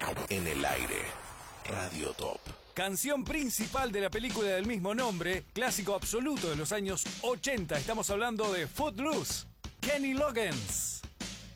En el aire, Radio Top. Canción principal de la película del mismo nombre, clásico absoluto de los años 80. Estamos hablando de Footloose, Kenny Loggins.